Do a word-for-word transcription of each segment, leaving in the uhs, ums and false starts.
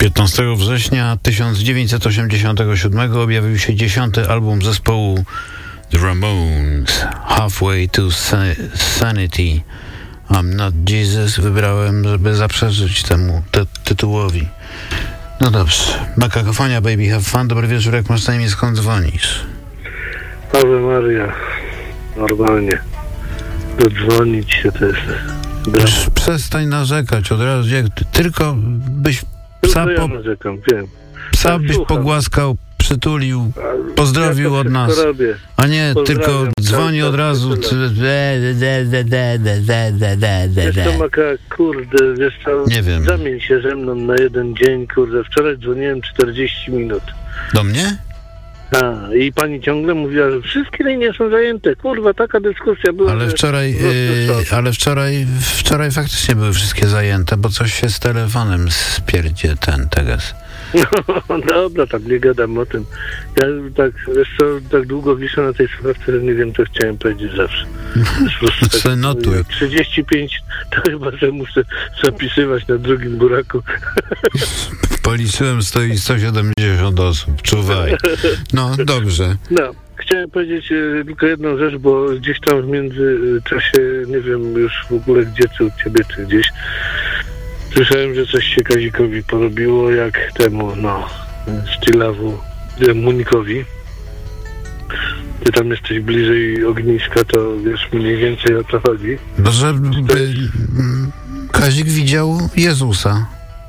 piętnastego września tysiąc dziewięćset osiemdziesiątego siódmego objawił się dziesiąty album zespołu The Ramones, Halfway to Sanity. I'm Not Jesus wybrałem, żeby zaprzeczyć temu ty- tytułowi. No dobrze. Makakofonia, baby, have fun. Dobry wieczór, jak masz na imię, skąd dzwonisz? Ave Maria. Normalnie. Dodzwonić się to jest... Już przestań narzekać od razu. Jak tylko byś psa, ja po, narzekam, wiem. psa Ja byś słucham. pogłaskał, przytulił, A pozdrowił ja od nas. robię. A nie Pozdrawiam, tylko dzwoni tak, od razu. tak, Wiesz co, Maka, kurde, wiesz co, Nie wiem. zamień się ze mną na jeden dzień, kurde, wczoraj dzwoniłem czterdzieści minut. Do mnie? A, i pani ciągle mówiła, że wszystkie linie są zajęte, kurwa, taka dyskusja była. Ale że- wczoraj, no, yy, ale wczoraj, wczoraj faktycznie były wszystkie zajęte, bo coś się z telefonem spierdzie ten teges. No dobra, tam nie gadam o tym. Ja tak, wiesz co, tak długo wiszę na tej słuchawce, że nie wiem, co chciałem powiedzieć zawsze. Po prostu tak, Se notuj. trzydzieści pięć, to chyba, że muszę zapisywać na drugim buraku. Policzyłem, stoi sto siedemdziesiąt osób, czuwaj. No, dobrze. No, chciałem powiedzieć e, tylko jedną rzecz, bo gdzieś tam w międzyczasie, nie wiem już w ogóle gdzie, czy u ciebie, czy gdzieś, słyszałem, że coś się Kazikowi porobiło, jak temu, no, Sztylawu, e, Munikowi. Ty tam jesteś bliżej ogniska, to wiesz mniej więcej o co chodzi. No, że by, Kazik widział Jezusa.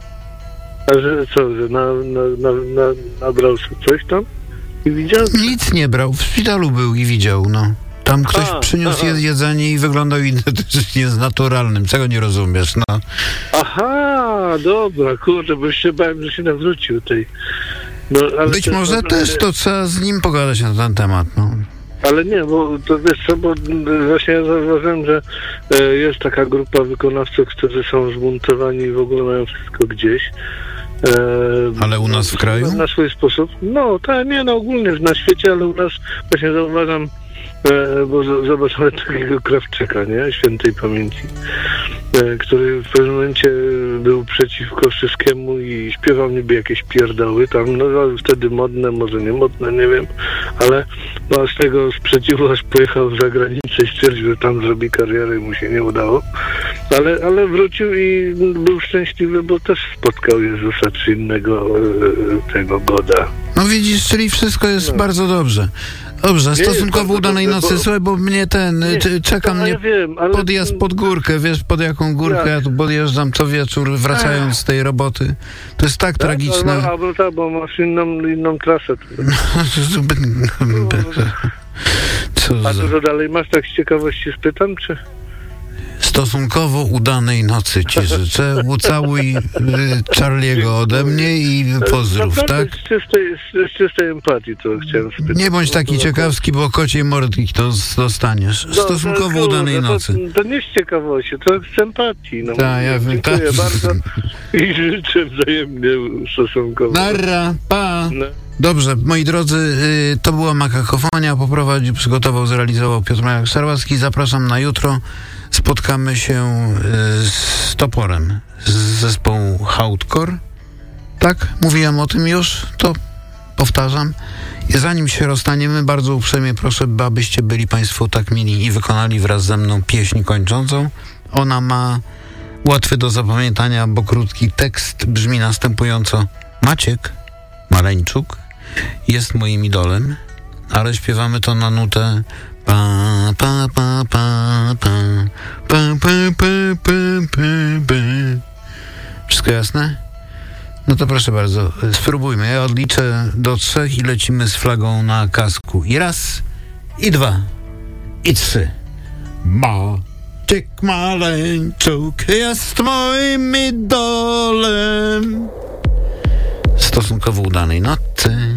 A że co, że na, na, na, na, nabrał coś tam i widział? Nic nie brał, w szpitalu był i widział, no. Tam ktoś A, przyniósł aha. je- jedzenie i wyglądał identycznie z naturalnym. Czego nie rozumiesz, no. Aha, dobra, kurde, bo już się bałem, że się nawrócił tej. No, ale Być to- może no, też, ale- to trzeba z nim pogadać na ten temat, no. Ale nie, bo to wiesz co, bo właśnie ja zauważyłem, że e, jest taka grupa wykonawców, którzy są zbuntowani i w ogóle mają wszystko gdzieś. E, Ale u nas w kraju? Na, na swój sposób. No, tak, nie, no ogólnie na świecie, ale u nas właśnie zauważam, e, bo z, zobaczyłem takiego Krawczyka, nie, świętej pamięci, e, który w pewnym momencie był przeciwko wszystkiemu i śpiewał niby jakieś pierdoły tam, no wtedy modne, może nie modne, nie wiem, ale no, z tego sprzeciwu aż pojechał za granicę i stwierdził, że tam zrobi karierę i mu się nie udało, ale, ale wrócił i był szczęśliwy, bo też spotkał Jezusa czy innego e, tego Goda. No widzisz, czyli wszystko jest No. bardzo dobrze. Dobrze, jest stosunkowo bardzo udanej dobrze, nocy, bo- słuchaj, bo mnie ten, Nie, czy- czeka no, mnie ja wiem, ale... podjazd pod górkę, wiesz pod jaką górkę, Jak? ja tu podjeżdżam co wieczór, wracając z tej roboty. To jest tak Tak? tragiczne. A, a, bo, tak, bo masz inną, inną trasę. Co A za... dużo dalej masz, tak z ciekawości spytam, czy... Stosunkowo udanej nocy ci życzę. Ucałuj y, Charliego ode mnie i pozdrów, Naprawdę tak? Z czystej, z, z czystej empatii to chciałem spytać. Nie bądź taki ciekawski, bo kociej mordki to dostaniesz. No, Stosunkowo to, udanej to, nocy. To, to nie z ciekawości, to z empatii. No, Tak, ja wiem, dziękuję tak. bardzo i życzę wzajemnie stosunkowo. Narra, pa! No. Dobrze, moi drodzy, y, to była Makakofonia. Poprowadził, przygotował, zrealizował Piotr Majak Sarwacki. Zapraszam na jutro. Spotkamy się y, z Toporem z zespołu Hardcore. Tak? Mówiłem o tym już, to powtarzam. I zanim się rozstaniemy, bardzo uprzejmie proszę, abyście byli Państwo tak mili i wykonali wraz ze mną pieśń kończącą. Ona ma łatwy do zapamiętania, bo krótki tekst brzmi następująco. Maciek Maleńczuk jest moim idolem, ale śpiewamy to na nutę pa pa pa pa pa pa pa pa pa pa pa. Wszystko jasne? No to proszę bardzo, spróbujmy. Ja odliczę do trzech i lecimy z flagą na kasku. I raz, i dwa, i trzy. Maciek Maleńczuk jest moim idolem. Stosunkowo udanej nocy.